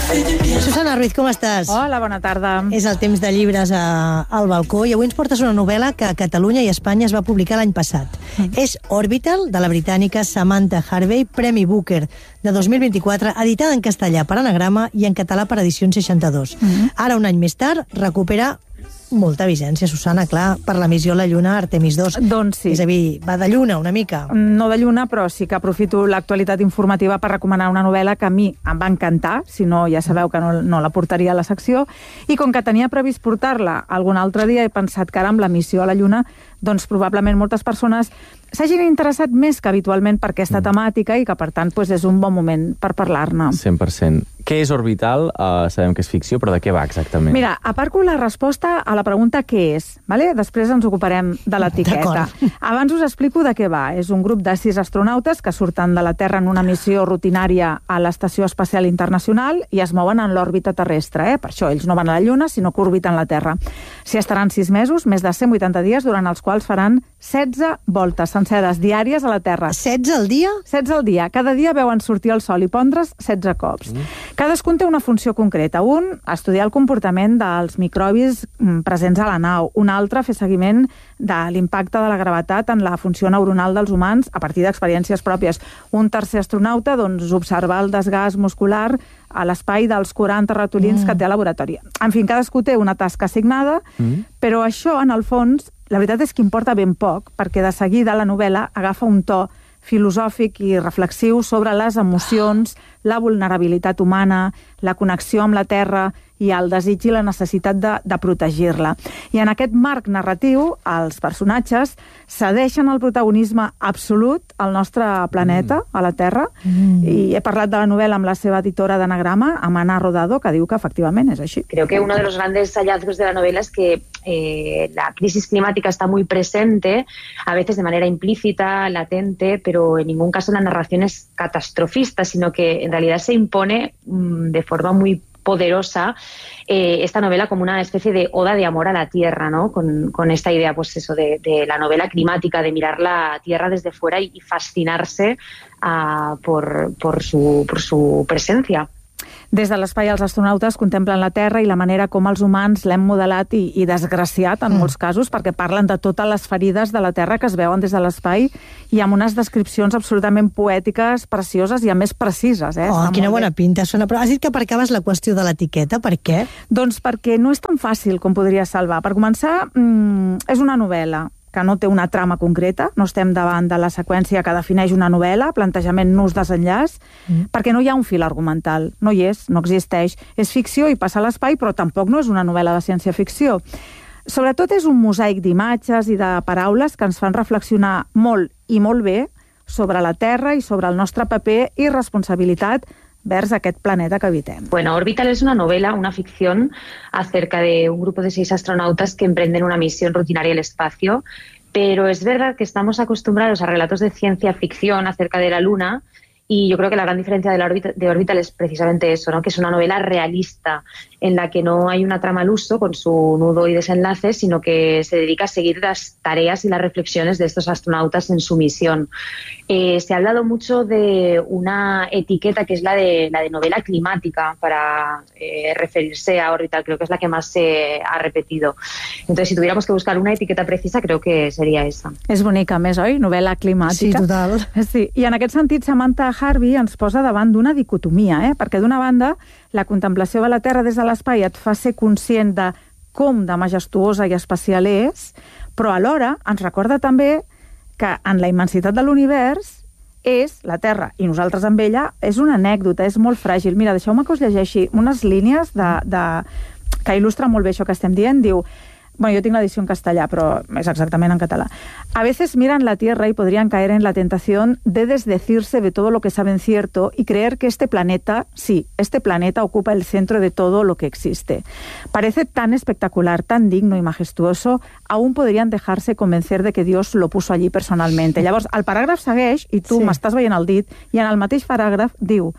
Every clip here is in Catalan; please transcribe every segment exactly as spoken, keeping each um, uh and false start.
Susana Ruiz, com estàs? Hola, bona tarda. És el temps de llibres a, al balcó i avui ens portes una novel·la que a Catalunya i a Espanya es va publicar l'any passat. Mm. És Orbital, de la britànica Samantha Harvey, Premi Booker de dos mil vint-i-quatre, editada en castellà per Anagrama i en català per Edicions seixanta-dos. Mm. Ara, un any més tard, recupera molta vigència, Susana, clar, per la missió a la Lluna Artemis dos. Doncs sí. És a dir, va de Lluna una mica. No de Lluna, però sí que aprofito l'actualitat informativa per recomanar una novel·la que a mi em va encantar, si no ja sabeu que no, no la portaria a la secció, i com que tenia previst portar-la algun altre dia, he pensat que ara amb la missió a la Lluna doncs probablement moltes persones s'hagin interessat més que habitualment per aquesta temàtica i que, per tant, doncs és un bon moment per parlar-ne. cent per cent. Què és Orbital? Uh, sabem que és ficció, però de què va exactament? Mira, aparco la resposta a la pregunta què és, vale? Després ens ocuparem de l'etiqueta. Abans us explico de què va. És un grup de sis astronautes que surten de la Terra en una missió rutinària a l'Estació Espacial Internacional i es mouen en l'òrbita terrestre. Eh? Per això ells no van a la Lluna, sinó que orbiten la Terra. S'hi estaran sis mesos, més de cent vuitanta dies, durant els quals faran setze voltes senceres diàries a la Terra. setze al dia? setze al dia. Cada dia veuen sortir el Sol i pondre's setze cops. Mm. Cadascun té una funció concreta. Un, estudiar el comportament dels microbis presents a la nau. Un altre, fer seguiment de l'impacte de la gravetat en la funció neuronal dels humans a partir d'experiències pròpies. Un tercer astronauta, doncs, observar el desgast muscular a l'espai dels quaranta ratolins mm. que té al laboratori. En fi, cadascú té una tasca assignada, mm. però això, en el fons, la veritat és que importa ben poc, perquè de seguida la novel·la agafa un to filosòfic i reflexiu sobre les emocions, la vulnerabilitat humana, la connexió amb la Terra i el desig i la necessitat de, de protegir-la. I en aquest marc narratiu, els personatges cedeixen el protagonisme absolut al nostre planeta, mm. a la Terra, mm. i he parlat de la novel·la amb la seva editora d'Anagrama, Amana Rodado, que diu que efectivament és així. Creo que uno de los grandes hallazgos de la novela es que eh, la crisis climática está muy presente, a veces de manera implícita, latente, pero en ningún caso la narración es catastrofista, sino que en realidad se impone mmm, de forma muy poderosa eh, esta novela como una especie de oda de amor a la Tierra, ¿no? Con, con esta idea, pues eso, de, de la novela climática, de mirar la Tierra desde fuera y, y fascinarse uh, por, por, su, por su presencia. Des de l'espai, els astronautes contemplen la Terra i la manera com els humans l'hem modelat i, i desgraciat, en mm. molts casos, perquè parlen de totes les ferides de la Terra que es veuen des de l'espai i amb unes descripcions absolutament poètiques, precioses i, a més, precises. Eh? Oh, quina bona pinta sona. Però has dit que aparcaves la qüestió de l'etiqueta. Per què? Doncs perquè no és tan fàcil com podria salvar. Per començar, mmm, és una novel·la que no té una trama concreta, no estem davant de la seqüència que defineix una novel·la, plantejament nus desenllaç, mm. perquè no hi ha un fil argumental, no hi és, no existeix. És ficció i passa a l'espai, però tampoc no és una novel·la de ciència-ficció. Sobretot és un mosaic d'imatges i de paraules que ens fan reflexionar molt i molt bé sobre la Terra i sobre el nostre paper i responsabilitat vers aquest planeta que habitem. Bueno, Orbital es una novela, una ficción acerca de un grupo de seis astronautas que emprenden una misión rutinaria al espacio, pero es verdad que estamos acostumbrados a relatos de ciencia ficción acerca de la Luna y yo creo que la gran diferencia de, la Orbital, de Orbital es precisamente eso, ¿no? Que es una novela realista en la que no hay una trama al uso con su nudo y desenlace, sino que se dedica a seguir las tareas y las reflexiones de estos astronautas en su misión. Eh, se ha hablado mucho de una etiqueta que es la de, la de novela climática para eh, referirse a Orbital, creo que es la que más se ha repetido. Entonces, si tuviéramos que buscar una etiqueta precisa, creo que seria esa. És bonica, més, oi? Novel·la climàtica. Sí, total. Sí. I en aquest sentit, Samantha Harvey ens posa davant d'una dicotomia, eh? Perquè d'una banda, la contemplació de la Terra des de l'espai et fa ser conscient de com de majestuosa i especial és, però alhora ens recorda també que en la immensitat de l'univers és la Terra, i nosaltres amb ella, és una anècdota, és molt fràgil. Mira, deixeu-me que us llegeixi unes línies de, de, que il·lustra molt bé això que estem dient. Diu, bueno, yo tengo la edición en castellà, pero es exactamente en català. A veces miran la Tierra y podrían caer en la tentación de desdecirse de todo lo que saben cierto y creer que este planeta, sí, este planeta ocupa el centro de todo lo que existe. Parece tan espectacular, tan digno y majestuoso, aún podrían dejarse convencer de que Dios lo puso allí personalmente. Llavors, el paràgraf segueix, i tu sí. m'estàs veient el dit, i en el mateix paràgraf diu: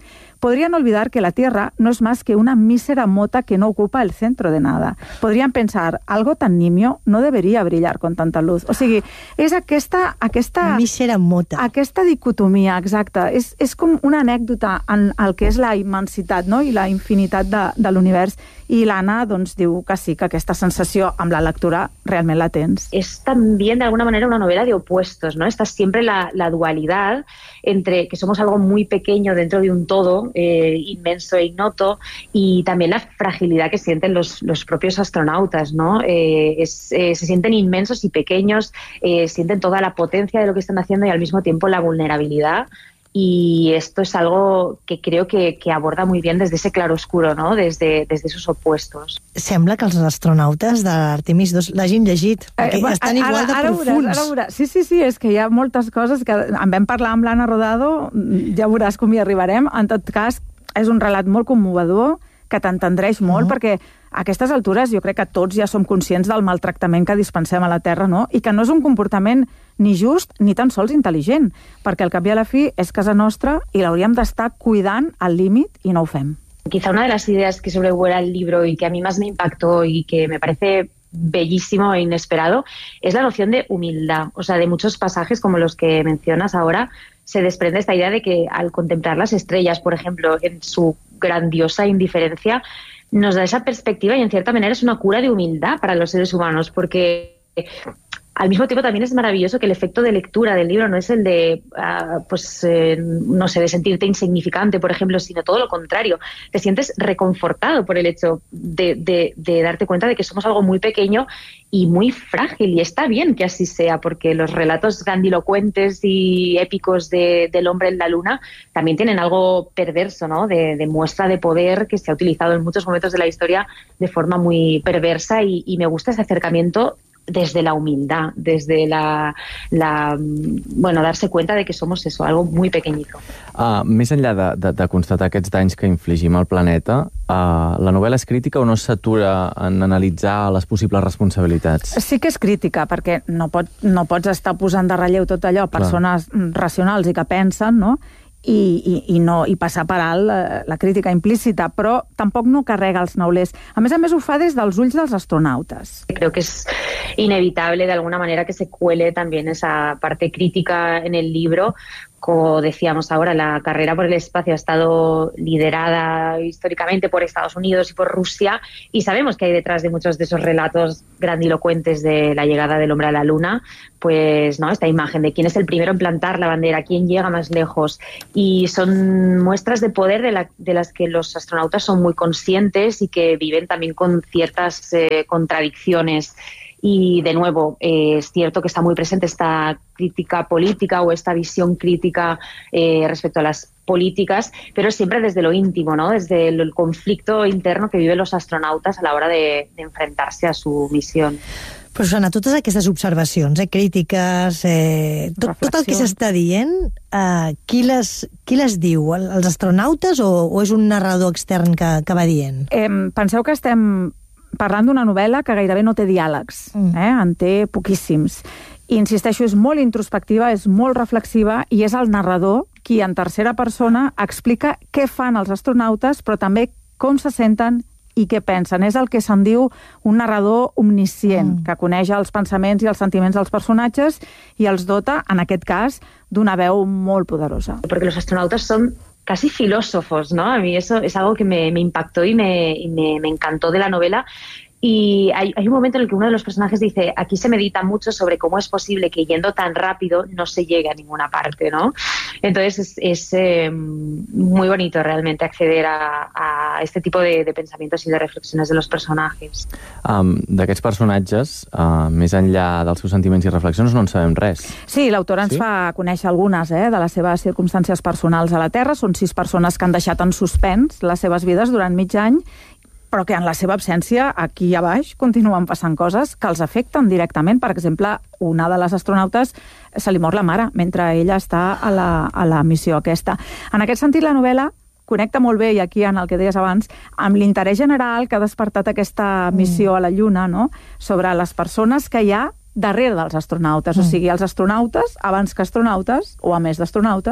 podrían olvidar que la Tierra no es más que una mísera mota que no ocupa el centro de nada. Podrían pensar, algo tan nimio no debería brillar con tanta luz. O sigui, és aquesta... aquesta mísera mota. Aquesta dicotomia, exacta. És, és com una anècdota en el que és la immensitat, no? I la infinitat de, de l'univers. I l'Anna doncs, diu que sí, que aquesta sensació amb la lectura realment la tens. Es también de alguna manera una novela de opuestos, ¿no? Está siempre la, la dualidad entre que somos algo muy pequeño dentro de un todo eh, inmenso e ignoto, y también la fragilidad que sienten los, los propios astronautas, ¿no? Eh, es, eh, se sienten inmensos y pequeños, eh, sienten toda la potencia de lo que están haciendo y al mismo tiempo la vulnerabilidad. Y esto es algo que creo que, que aborda muy bien desde ese claroscuro, ¿no? Desde, desde esos opuestos. Sembla que els astronautes de l'Artemis dos l'hagin llegit, perquè eh, estan igual ara, de ara profuns. Veuràs, ara veuràs. Sí, sí, sí, és que hi ha moltes coses que en vam parlar amb l'Anna Rodado, ja veuràs com hi arribarem. En tot cas, és un relat molt commovedor, que t'entendreix molt, uh-huh. perquè a aquestes altures jo crec que tots ja som conscients del maltractament que dispensem a la Terra, no? I que no és un comportament ni just ni tan sols intel·ligent, perquè al cap i a la fi és casa nostra i l'hauríem d'estar cuidant al límit i no ho fem. Quizá una de las ideas que sobrevuela el libro y que a mí más me impactó y que me parece bellísimo e inesperado es la noción de humildad. O sea, de muchos pasajes como los que mencionas ahora se desprende esta idea de que al contemplar las estrellas, por ejemplo, en su grandiosa indiferencia, nos da esa perspectiva y en cierta manera es una cura de humildad para los seres humanos, porque al mismo tiempo también es maravilloso que el efecto de lectura del libro no es el de, uh, pues, eh, no sé, de sentirte insignificante, por ejemplo, sino todo lo contrario. Te sientes reconfortado por el hecho de, de, de darte cuenta de que somos algo muy pequeño y muy frágil, y está bien que así sea, porque los relatos grandilocuentes y épicos de, del hombre en la luna también tienen algo perverso, ¿no? De, de muestra de poder que se ha utilizado en muchos momentos de la historia de forma muy perversa, y, y me gusta ese acercamiento desde la humildad, desde la, la, bueno, darse cuenta de que somos eso, algo muy pequeñito. Uh, més enllà de, de, de constatar aquests danys que infligim al planeta, uh, la novel·la és crítica o no s'atura en analitzar les possibles responsabilitats? Sí que és crítica, perquè no, pot, no pots estar posant de relleu tot allò, persones Clar. racionals i que pensen, no?, I, i, i, no, i passar per alt la, la crítica implícita, però tampoc no carrega els neulers. A més a més, ho fa des dels ulls dels astronautes. Creo que es inevitable de alguna manera que se cuele también esa parte crítica en el libro. Como decíamos ahora, la carrera por el espacio ha estado liderada históricamente por Estados Unidos y por Rusia, y sabemos que hay detrás de muchos de esos relatos grandilocuentes de la llegada del hombre a la Luna, pues, ¿no?, esta imagen de quién es el primero en plantar la bandera, quién llega más lejos, y son muestras de poder de, la, de las que los astronautas son muy conscientes y que viven también con ciertas eh, contradicciones. Y, de nuevo, eh, es cierto que está muy presente esta crítica política o esta visión crítica eh, respecto a las políticas, pero siempre desde lo íntimo, ¿no? Desde el, el conflicto interno que viven los astronautas a la hora de, de enfrentarse a su misión. Però, Susana, totes aquestes observacions, eh, crítiques, eh, tot, tot el que s'està dient, eh, qui, les, qui les diu? Els astronautes o, o és un narrador extern que, que va dient? Eh, penseu que estem parlant d'una novel·la que gairebé no té diàlegs, mm. eh? en té poquíssims. I, insisteixo, és molt introspectiva, és molt reflexiva, i és el narrador qui en tercera persona explica què fan els astronautes, però també com se senten i què pensen. És el que se'n diu un narrador omniscient, mm. que coneix els pensaments i els sentiments dels personatges i els dota, en aquest cas, d'una veu molt poderosa. Perquè els astronautes són casi filósofos, ¿no? A mí eso es algo que me, me impactó y, me, y me, me encantó de la novela. Y hay, hay un momento en el que uno de los personajes dice, aquí se medita mucho sobre cómo es posible que yendo tan rápido no se llegue a ninguna parte, ¿no? Entonces es, es eh, muy bonito realmente acceder a, a este tipo de, de pensamientos y de reflexiones de los personajes. Um, D'aquests personatges, uh, més enllà dels seus sentiments i reflexions, no en sabem res. Sí, l'autora ens sí? fa conèixer algunes eh, de les seves circumstàncies personals a la Terra. Són sis persones que han deixat en suspens les seves vides durant mig any, però que en la seva absència, aquí a baix, continuen passant coses que els afecten directament. Per exemple, una de les astronautes se li mor la mare mentre ella està a la, a la missió aquesta. En aquest sentit, la novel·la connecta molt bé, i aquí en el que deies abans, amb l'interès general que ha despertat aquesta missió a la Lluna, no?, sobre les persones que hi ha darrere dels astronautes. Mm. O sigui, els astronautes, abans que astronautes, o a més d'astronautes,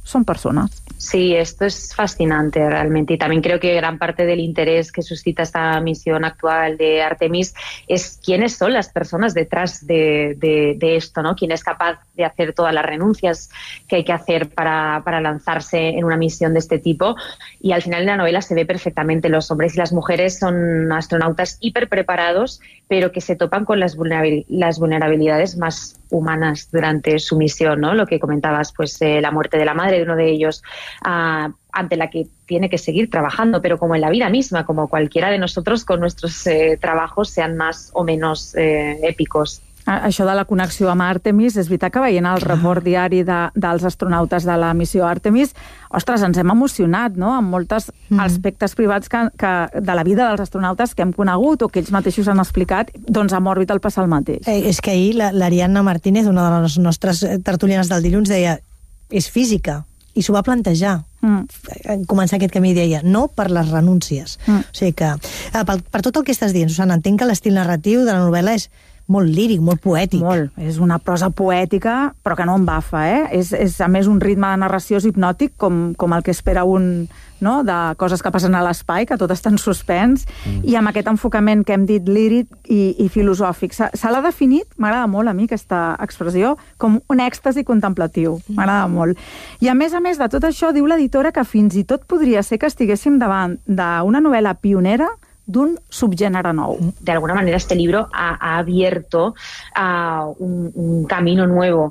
son personas. Sí, esto es fascinante realmente, y también creo que gran parte del interés que suscita esta misión actual de Artemis es quiénes son las personas detrás de, de, de esto, ¿no? Quién es capaz de hacer todas las renuncias que hay que hacer para, para lanzarse en una misión de este tipo, y al final en la novela se ve perfectamente, los hombres y las mujeres son astronautas hiper preparados, pero que se topan con las, vulnerabil- las vulnerabilidades más humanas durante su misión, ¿no? Lo que comentabas, pues eh, la muerte de la madre de uno de ellos, uh, ante la que tiene que seguir trabajando, pero como en la vida misma, como cualquiera de nosotros con nuestros eh, trabajos, sean más o menos eh, épicos. Això de la connexió amb Artemis, és veritat que veient el report diari de, dels astronautes de la missió Artemis, ostres, ens hem emocionat, no?, amb molts mm. aspectes privats que, que, de la vida dels astronautes que hem conegut o que ells mateixos han explicat, doncs amb òrbita el passa el mateix. Eh, és que ahir l'Ariadna Martínez, una de les nostres tertulianes del dilluns, deia, és física, i s'ho va plantejar. Mm. Començar aquest camí, deia, no per les renúncies. Mm. O sigui que, per, per tot el que estàs dient, Susana, entenc que l'estil narratiu de la novel·la és molt líric, molt poètic. Molt. És una prosa poètica, però que no embafa, eh? És, és a més, un ritme de narració hipnòtic, com, com el que espera un, no?, de coses que passen a l'espai, que tot està en suspens, mm. i amb aquest enfocament que hem dit líric i, i filosòfic. Se, se l'ha definit, m'agrada molt a mi aquesta expressió, com un èxtasi contemplatiu. M'agrada molt. I a més a més de tot això, diu l'editora que fins i tot podria ser que estiguéssim davant d'una novel·la pionera d'un subgénero nou. De alguna manera este libro ha, ha abierto uh, un, un camino nuevo,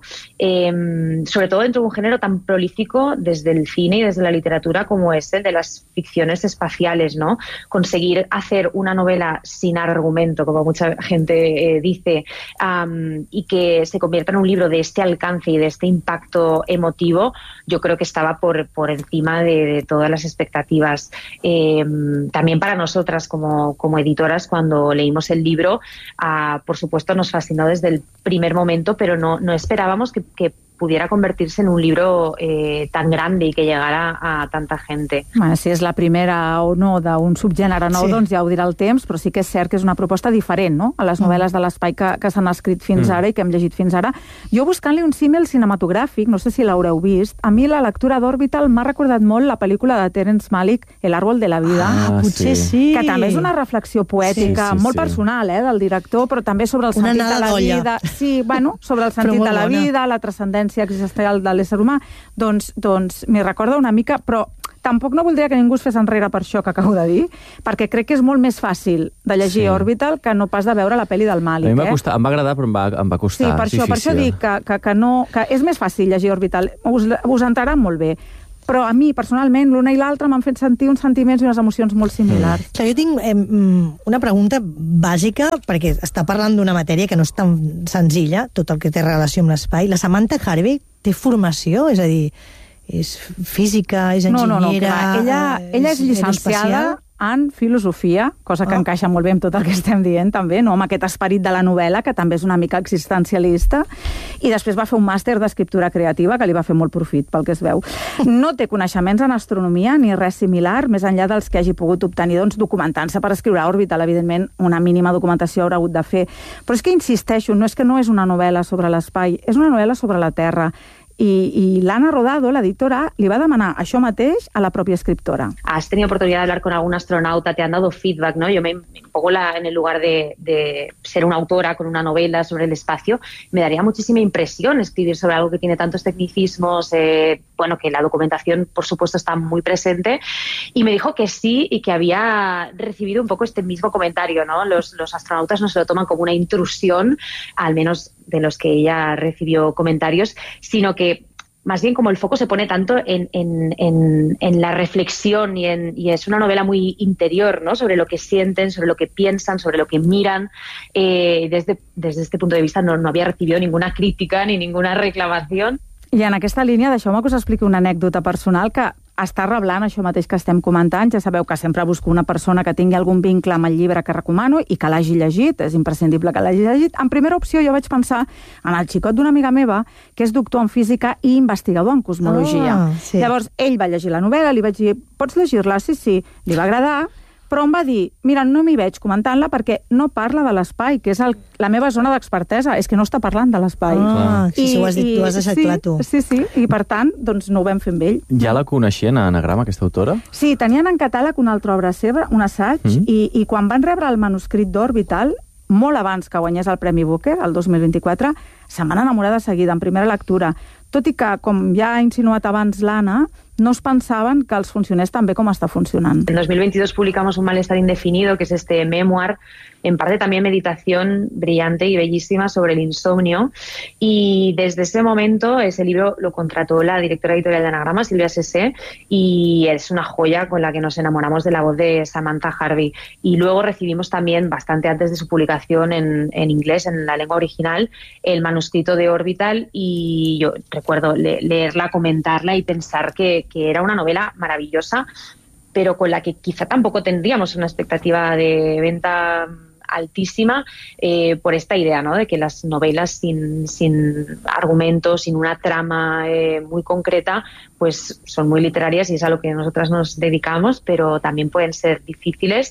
eh, sobre todo dentro de un género tan prolífico desde el cine y desde la literatura como es el de las ficciones espaciales, ¿no? Conseguir hacer una novela sin argumento, como mucha gente eh, dice, um, y que se convierta en un libro de este alcance y de este impacto emotivo, yo creo que estaba por, por encima de, de todas las expectativas. Eh, también para nosotras como Como, como editoras, cuando leímos el libro, uh, por supuesto nos fascinó desde el primer momento, pero no, no esperábamos que, que pudiera convertirse en un libro eh, tan grande i que llegara a tanta gente. Bueno, si és la primera o no d'un subgènere nou, sí, doncs ja ho dirà el temps, però sí que és cert que és una proposta diferent, no?, a les novel·les de l'espai que, que s'han escrit fins mm. ara i que hem llegit fins ara. Jo, buscant-li un símil cinematogràfic, no sé si l'haureu vist, a mi la lectura d'Orbital m'ha recordat molt la pel·lícula de Terence Malick, El árbol de la vida. Ah, potser sí. sí. Que també és una reflexió poètica, sí, sí, molt sí. personal, eh, del director, però també sobre el sentit de la vida. Sí, bueno, sobre el sentit de la vida, la transcendència existencial de l'ésser humà, doncs, doncs m'hi recorda una mica, però tampoc no voldria que ningú es fes enrere per això que acabo de dir, perquè crec que és molt més fàcil de llegir sí. Orbital que no pas de veure la pel·li del Malick. A mi eh? costar, em va agradar, però em va, em va costar. Sí, per això, per això dic que, que, que, no, que és més fàcil llegir Orbital. Us, us entrarà molt bé. Però a mi, personalment, l'una i l'altra m'han fet sentir uns sentiments i unes emocions molt similars. Mm. Jo tinc eh, una pregunta bàsica, perquè està parlant d'una matèria que no és tan senzilla, tot el que té relació amb l'espai. La Samantha Harvey té formació? És a dir, és física, és enginyera... No, no, no, clar. Ella, ella és llicenciada en filosofia, cosa que oh. encaixa molt bé amb tot el que estem dient, també, no?, amb aquest esperit de la novel·la, que també és una mica existencialista, i després va fer un màster d'escriptura creativa, que li va fer molt profit, pel que es veu. No té coneixements en astronomia ni res similar, més enllà dels que hagi pogut obtenir, doncs, documentant-se per escriure Orbital, evidentment, una mínima documentació haurà hagut de fer. Però és que insisteixo, no és que no és una novel·la sobre l'espai, és una novel·la sobre la Terra. I, i l'Anna Rodado, l'editora, li va demanar això mateix a la pròpia escriptora. ¿Has tenido oportunidad de hablar con algún astronauta? ¿Te han dado feedback? ¿No? Yo me, me pongo la, en el lugar de, de ser una autora con una novela sobre el espacio. Me daría muchísima impresión escribir sobre algo que tiene tantos tecnicismos, eh, bueno, que la documentación, por supuesto, está muy presente. Y me dijo que sí y que había recibido un poco este mismo comentario, ¿no? Los, los astronautas no se lo toman como una intrusión, al menos de los que ella recibió comentarios, sino que más bien como el foco se pone tanto en, en, en, en la reflexión y, en, y es una novela muy interior, ¿no?, sobre lo que sienten, sobre lo que piensan, sobre lo que miran. Eh, desde, desde este punto de vista no, no había recibido ninguna crítica ni ninguna reclamación. I en aquesta línia, deixeu-me que us expliqui una anècdota personal que està reblant això mateix que estem comentant. Ja sabeu que sempre busco una persona que tingui algun vincle amb el llibre que recomano i que l'hagi llegit, és imprescindible que l'hagi llegit. En primera opció jo vaig pensar en el xicot d'una amiga meva, que és doctor en física i investigador en cosmologia. Oh, sí. Llavors, ell va llegir la novel·la, li vaig dir, pots llegir-la? Sí, sí. Li va agradar, però em va dir, mira, no m'hi veig comentant-la perquè no parla de l'espai, que és el, la meva zona d'expertesa, és que no està parlant de l'espai. Ah, sí, I, ho has dit, tu has deixat sí, clar tu. Sí, sí, i per tant, doncs no ho vam fer amb ell. Ja la coneixien a Anagrama, aquesta autora? Sí, tenien en catàleg una altra obra seva, un assaig, mm. i, i quan van rebre el manuscrit d'Orbital, molt abans que guanyés el Premi Booker, el dos mil vint-i-quatre, se'n van enamorar de seguida, en primera lectura. Tot i que, com ja ha insinuat abans l'Anna, no es pensaban que els funcionés tan bé com està funcionant. En dos mil veintidós publicamos Un malestar indefinido, que es este memoir, en parte también meditación brillante y bellísima sobre el insomnio. Y desde ese momento ese libro lo contrató la directora editorial de Anagrama, Silvia Sesé, y es una joya con la que nos enamoramos de la voz de Samantha Harvey. Y luego recibimos también, bastante antes de su publicación en, en inglés, en la lengua original, el manuscrito de Orbital, y yo recuerdo le, leerla, comentarla y pensar que que era una novela maravillosa, pero con la que quizá tampoco tendríamos una expectativa de venta altísima eh, por esta idea, ¿no?, de que las novelas sin, sin argumentos, sin una trama eh, muy concreta, pues son muy literarias y es a lo que nosotras nos dedicamos, pero también pueden ser difíciles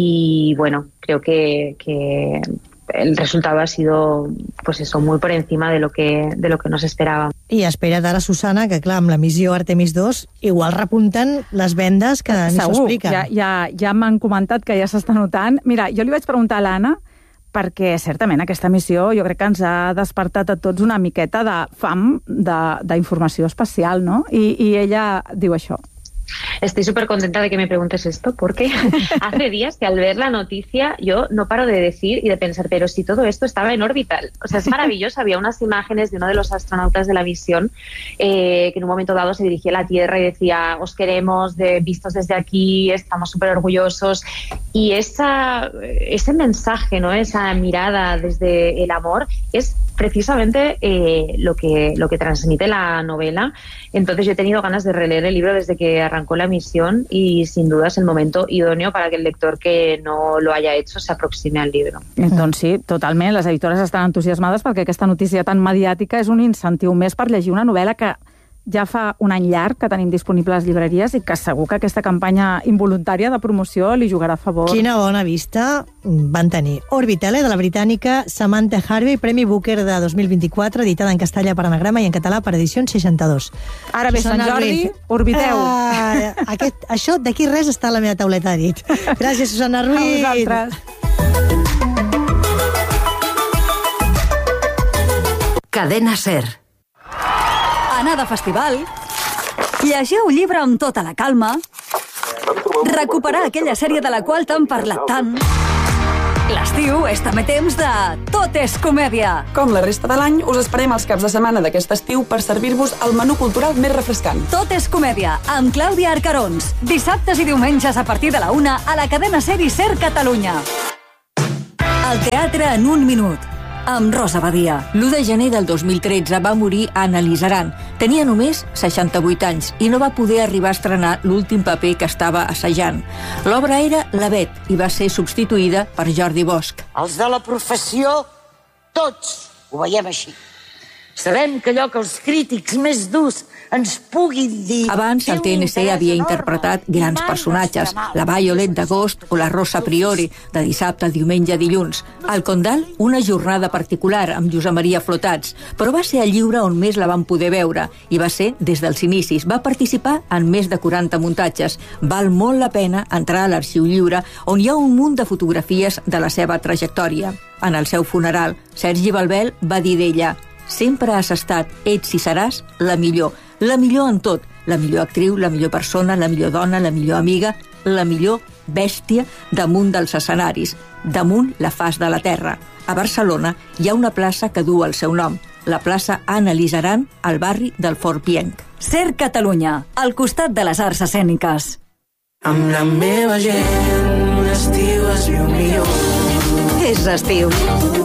y bueno, creo que... que el resultado ha sido, pues eso, muy por encima de lo que, de lo que nos esperábamos. I espera't ara, Susana, que clar, amb la missió Artemis dos igual repunten les vendes que ni s'ho expliquen. Ja, ja, ja m'han comentat que ja s'està notant. Mira, jo li vaig preguntar a l'Anna perquè, certament, aquesta missió jo crec que ens ha despertat a tots una miqueta de fam d'informació especial, no? I, i ella diu això. Estoy súper contenta de que me preguntes esto, porque hace días que al ver la noticia yo no paro de decir y de pensar, pero si todo esto estaba en Orbital. O sea, es maravilloso. Había unas imágenes de uno de los astronautas de la misión eh, que en un momento dado se dirigía a la Tierra y decía, os queremos, de, vistos desde aquí, estamos súper orgullosos. Y esa, ese mensaje, ¿no?, esa mirada desde el amor es precisamente eh, lo que lo que transmite la novela. Entonces yo he tenido ganas de releer el libro desde que arrancó la misión y sin duda es el momento idóneo para que el lector que no lo haya hecho se aproxime al libro. Doncs sí, totalment. Les editores estan entusiasmades perquè aquesta notícia tan mediàtica és un incentiu més per llegir una novel·la que ja fa un any llarg que tenim disponible a les llibreries i que segur que aquesta campanya involuntària de promoció li jugarà a favor. Quina bona vista van tenir. Orbital, de la britànica Samantha Harvey, Premi Booker de dos mil vint-i-quatre, editada en castellà per Anagrama i en català per Edicions seixanta-dos. Ara ve Sant Jordi, orbiteu. Ah, aquest, això d'aquí res està a la meva tauleta de dit. Gràcies, Susana Ruiz. A vosaltres. Cadena SER. Anar de festival, llegir un llibre amb tota la calma, recuperar aquella sèrie de la qual t'han parlat tant. L'estiu és també temps de Tot és comèdia. Com la resta de l'any, us esperem els caps de setmana d'aquest estiu per servir-vos el menú cultural més refrescant. Tot és comèdia, amb Clàudia Arcarons. Dissabtes i diumenges a partir de la una a la cadena SER i SER Catalunya. El teatre en un minut. Amb Rosa Badia. l'u de gener del dos mil tretze va morir Anna Lizaran. Tenia només seixanta-vuit anys i no va poder arribar a estrenar l'últim paper que estava assajant. L'obra era La Bet i va ser substituïda per Jordi Bosch. Els de la professió, tots ho veiem així. Sabem que allò que els crítics més durs ens puguin dir... Abans, el T N C havia interpretat grans personatges, la Violet d'agost o la Rosa Priori, de dissabte, diumenge, dilluns. Al Condal, una jornada particular amb Josep Maria Flotats, però va ser el lliure on més la van poder veure, i va ser des dels inicis. Va participar en més de quaranta muntatges. Val molt la pena entrar a l'Arxiu Lliure, on hi ha un munt de fotografies de la seva trajectòria. En el seu funeral, Sergi Balbel va dir d'ella: sempre has estat, ets i seràs la millor. La millor en tot. La millor actriu, la millor persona, la millor dona, la millor amiga, la millor bèstia damunt dels escenaris, damunt la faç de la terra. A Barcelona hi ha una plaça que du el seu nom, la plaça Anna Lizaran, al barri del Fort Pienc. SER Catalunya, al costat de les arts escèniques. Amb la meva gent, l'estiu es viu millor. És estiu.